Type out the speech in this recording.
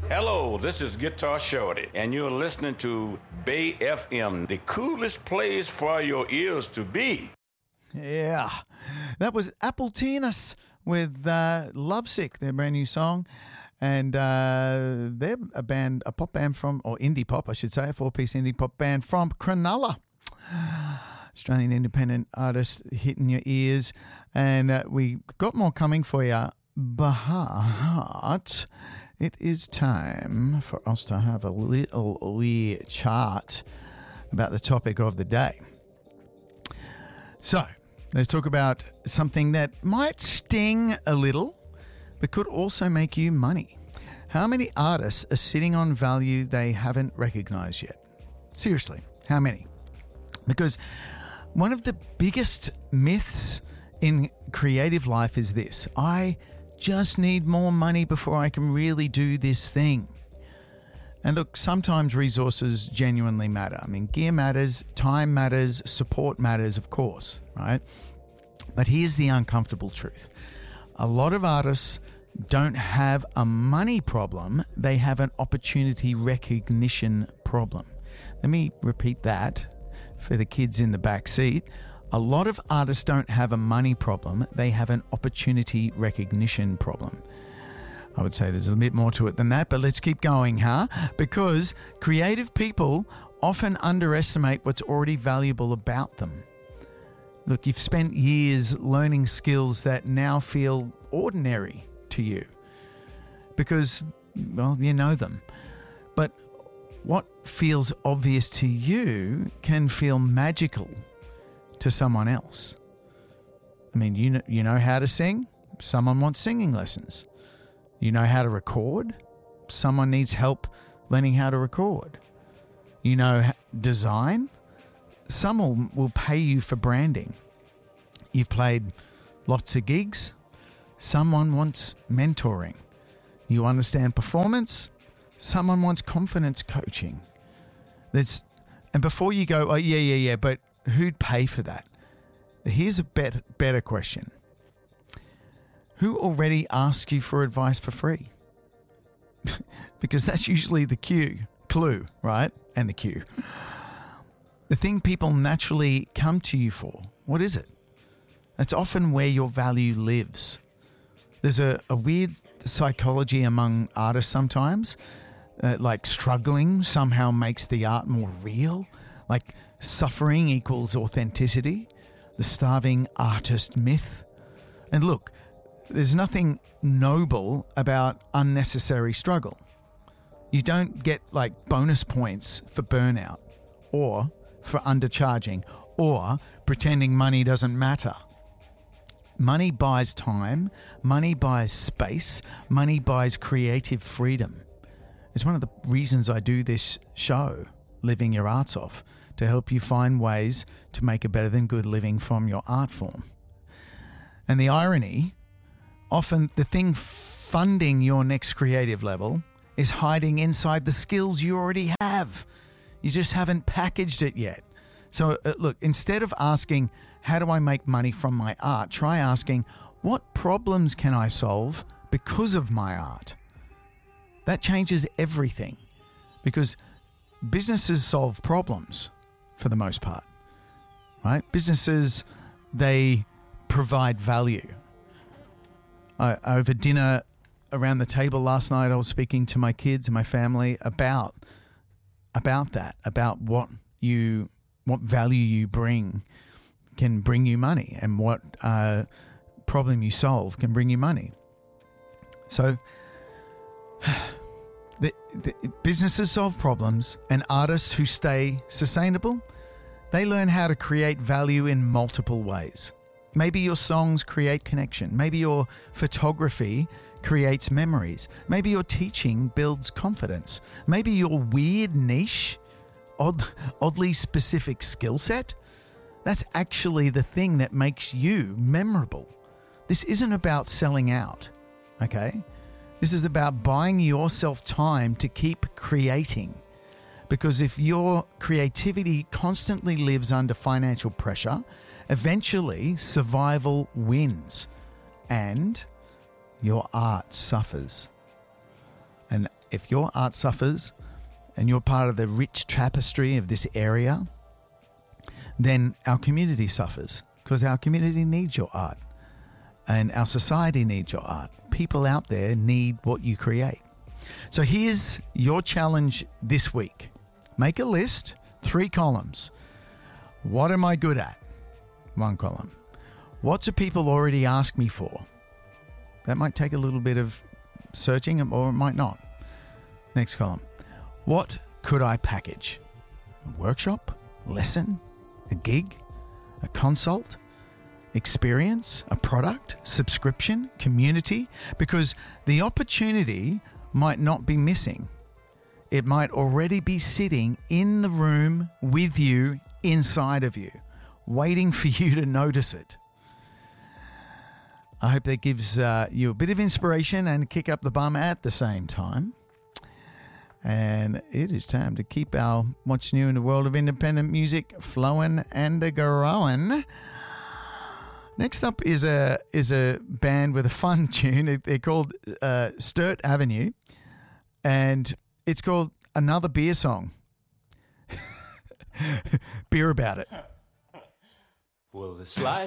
Hello, this is Guitar Shorty, and you're listening to Bay FM, the coolest place for your ears to be. Yeah, that was Appletinus with Lovesick, their brand new song. And they're a pop band from, or indie pop, I should say, a 4-piece indie pop band from Cronulla. Australian independent artist hitting your ears. And we got more coming for you, but it is time for us to have a little wee chat about the topic of the day. So, let's talk about something that might sting a little, but could also make you money. How many artists are sitting on value they haven't recognized yet? Seriously, how many? Because one of the biggest myths in creative life is this: I just need more money before I can really do this thing. And look, sometimes resources genuinely matter. I mean, gear matters, time matters, support matters, of course, right? But here's the uncomfortable truth. A lot of artists don't have a money problem, they have an opportunity recognition problem. Let me repeat that for the kids in the back seat. A lot of artists don't have a money problem, they have an opportunity recognition problem. I would say there's a bit more to it than that, but let's keep going, huh? Because creative people often underestimate what's already valuable about them. Look, you've spent years learning skills that now feel ordinary to you because, well, you know them. But what feels obvious to you can feel magical to someone else. I mean, you know how to sing? Someone wants singing lessons. You know how to record? Someone needs help learning how to record. You know design? Someone will pay you for branding. You've played lots of gigs? Someone wants mentoring. You understand performance? Someone wants confidence coaching. And before you go, oh, yeah, but who'd pay for that? Here's a better question. Who already asks you for advice for free? Because that's usually the clue, right? And the cue. The thing people naturally come to you for, what is it? That's often where your value lives. There's a weird psychology among artists sometimes, like struggling somehow makes the art more real, like suffering equals authenticity, the starving artist myth. And look, there's nothing noble about unnecessary struggle. You don't get like bonus points for burnout or for undercharging or pretending money doesn't matter. Money buys time, money buys space, money buys creative freedom. It's one of the reasons I do this show, Living Your Arts Off, to help you find ways to make a better than good living from your art form. And the irony, often the thing funding your next creative level is hiding inside the skills you already have. You just haven't packaged it yet. So look, instead of asking, how do I make money from my art? Try asking, what problems can I solve because of my art? That changes everything because businesses solve problems for the most part, right? Businesses, they provide value. Over dinner around the table last night, I was speaking to my kids and my family about that, about what value you bring can bring you money and what problem you solve can bring you money. So the businesses solve problems, and artists who stay sustainable, they learn how to create value in multiple ways. Maybe your songs create connection. Maybe your photography creates memories. Maybe your teaching builds confidence. Maybe your weird niche, oddly specific skill set, that's actually the thing that makes you memorable. This isn't about selling out, okay? This is about buying yourself time to keep creating. Because if your creativity constantly lives under financial pressure, eventually survival wins and your art suffers. And if your art suffers and you're part of the rich tapestry of this area, then our community suffers because our community needs your art and our society needs your art. People out there need what you create. So here's your challenge this week. Make a list, 3 columns. What am I good at? 1 column. What do people already ask me for? That might take a little bit of searching or it might not. Next column. What could I package? A workshop? Lesson? A gig? A consult? Experience? A product? Subscription? Community? Because the opportunity might not be missing. It might already be sitting in the room with you, inside of you, waiting for you to notice it. I hope that gives you a bit of inspiration and kick up the bum at the same time. And it is time to keep our what's new in the world of independent music flowing and growing. Next up is a band with a fun tune. They're called Sturt Avenue, and it's called Another Beer Song. Beer about it. Well, this life